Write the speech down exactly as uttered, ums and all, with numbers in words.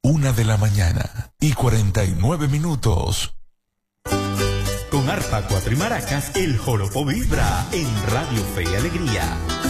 Una de la mañana y cuarenta y nueve minutos. Con arpa, cuatro y maracas, el joropo vibra en Radio Fe y Alegría.